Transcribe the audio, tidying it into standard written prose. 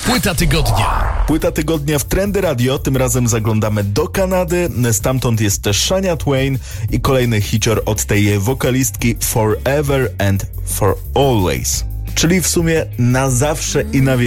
Płyta tygodnia. Płyta tygodnia w Trendy Radio. Tym razem zaglądamy do Kanady. Stamtąd jest też Shania Twain i kolejny hicior od tej wokalistki Forever and for Always. Czyli w sumie na zawsze i na wieki.